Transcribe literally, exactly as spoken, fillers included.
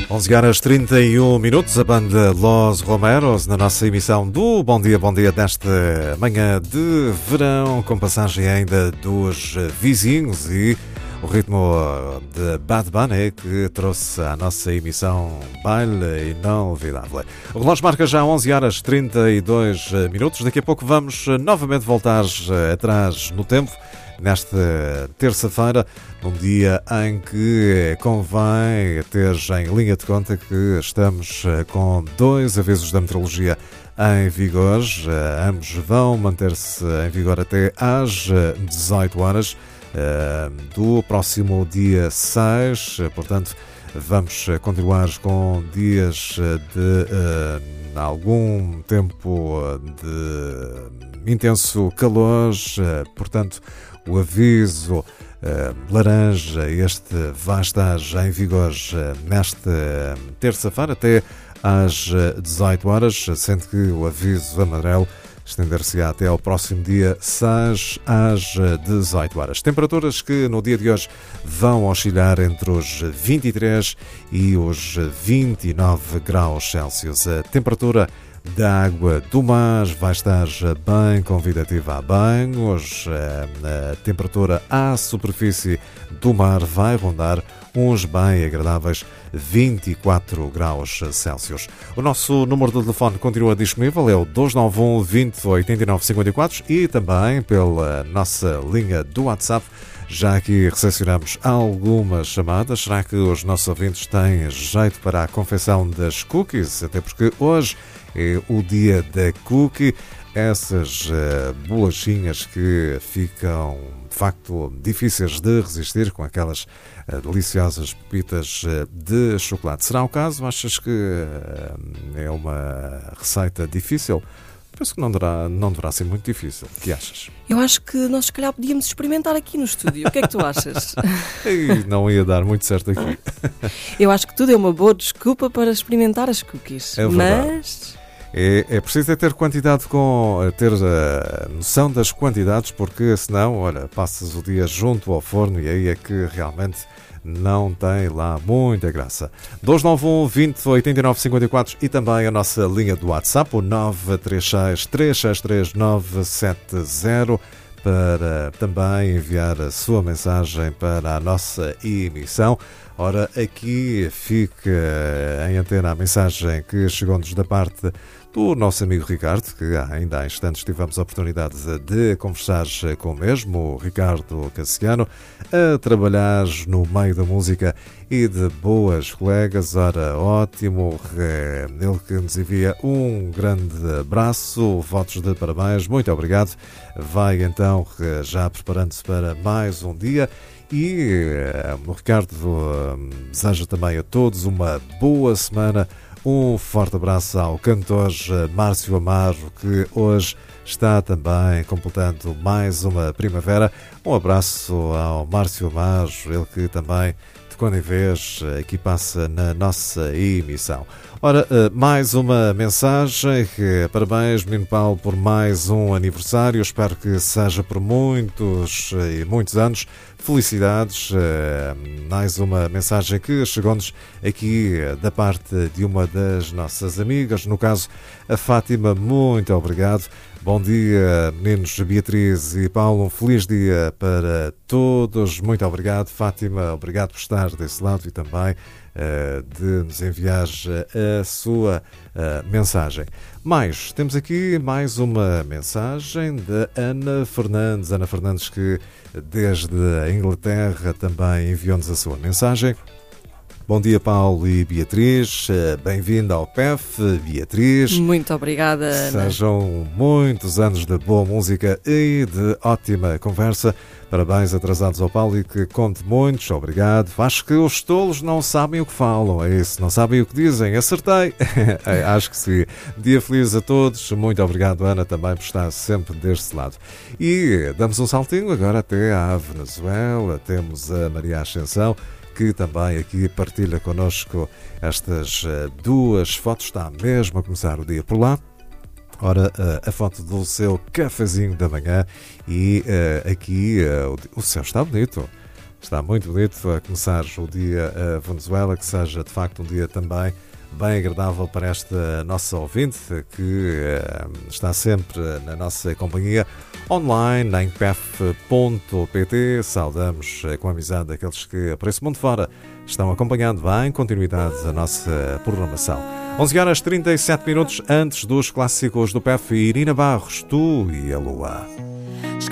onze horas trinta e um minutos, a banda Los Romeros na nossa emissão do Bom Dia, Bom Dia desta manhã de verão, com passagem ainda dos vizinhos e o ritmo de Bad Bunny que trouxe à nossa emissão Baile Inolvidável. O relógio marca já onze horas trinta e dois minutos, daqui a pouco vamos novamente voltar atrás no tempo. Nesta terça-feira, num dia em que convém ter em linha de conta que estamos com dois avisos da meteorologia em vigor. Ambos vão manter-se em vigor até às dezoito horas do próximo dia seis. Portanto, vamos continuar com dias de algum tempo de intenso calor. Portanto, o aviso uh, laranja, este vai estar em vigor uh, nesta terça-feira até às dezoito horas, sendo que o aviso amarelo estender-se até ao próximo dia seis às dezoito horas. Temperaturas que no dia de hoje vão oscilar entre os vinte e três e os vinte e nove graus Celsius. A temperatura da água do mar vai estar bem convidativa a banhos. A temperatura à superfície do mar vai rondar uns bem agradáveis vinte e quatro graus Celsius. O nosso número de telefone continua disponível, é o dois nove um, vinte, oitenta e nove, cinquenta e quatro, e também pela nossa linha do WhatsApp. Já aqui recepcionamos algumas chamadas. Será que os nossos ouvintes têm jeito para a confecção das cookies? Até porque hoje é o dia da cookie, essas uh, bolachinhas que ficam de facto difíceis de resistir com aquelas uh, deliciosas pepitas uh, de chocolate. Será o caso? Achas que uh, é uma receita difícil? Penso que não deverá, não deverá ser muito difícil. O que achas? Eu acho que nós, se calhar, podíamos experimentar aqui no estúdio. O que é que tu achas? E não ia dar muito certo aqui. Eu acho que tudo é uma boa desculpa para experimentar as cookies. É verdade. Mas... É, é preciso é ter quantidade com, ter a noção das quantidades, porque senão, olha, passas o dia junto ao forno e aí é que realmente não tem lá muita graça. dois nove um, vinte, oitenta e nove, cinquenta e quatro e também a nossa linha do WhatsApp, o nove três seis, três seis três, nove sete zero, para também enviar a sua mensagem para a nossa emissão. Ora, aqui fica em antena a mensagem que chegou-nos da parte do nosso amigo Ricardo, que ainda há instantes tivemos a oportunidade de conversar com o mesmo, o Ricardo Cassiano, a trabalhar no meio da música e de boas colegas. Ora, ótimo, ele que nos envia um grande abraço, votos de parabéns, muito obrigado. Vai então já preparando-se para mais um dia. E o Ricardo deseja também a todos uma boa semana. Um forte abraço ao cantor Márcio Amaro, que hoje está também completando mais uma primavera. Um abraço ao Márcio Amaro, ele que também, de quando em vez, aqui passa na nossa emissão. Ora, mais uma mensagem. Parabéns, menino Paulo, por mais um aniversário. Espero que seja por muitos e muitos anos. Felicidades. Mais uma mensagem que chegou-nos aqui da parte de uma das nossas amigas, no caso a Fátima. Muito obrigado. Bom dia, meninos Beatriz e Paulo. Um feliz dia para todos. Muito obrigado, Fátima. Obrigado por estar desse lado e também uh, de nos enviar a sua uh, mensagem. Mais, temos aqui mais uma mensagem da Ana Fernandes. Ana Fernandes, que desde a Inglaterra também enviou-nos a sua mensagem. Bom dia, Paulo e Beatriz. Bem-vinda ao P E F, Beatriz. Muito obrigada, Ana. Sejam muitos anos de boa música e de ótima conversa. Parabéns atrasados ao Paulo e que conte muitos. Obrigado. Acho que os tolos não sabem o que falam. É isso, não sabem o que dizem. Acertei. Acho que sim. Dia feliz a todos. Muito obrigado, Ana, também por estar sempre deste lado. E damos um saltinho agora até à Venezuela. Temos a Maria Ascensão, que também aqui partilha connosco estas duas fotos. Está mesmo a começar o dia por lá. Ora, a foto do seu cafezinho da manhã e aqui o céu está bonito. Está muito bonito a começar o dia a Venezuela, que seja de facto um dia também bem agradável para esta nossa ouvinte que uh, está sempre na nossa companhia online em p f ponto p t. Saudamos uh, com amizade aqueles que por esse mundo fora estão acompanhando bem continuidade a nossa programação. onze horas e trinta e sete minutos antes dos clássicos do P E F, Irina Barros, Tu e a Lua.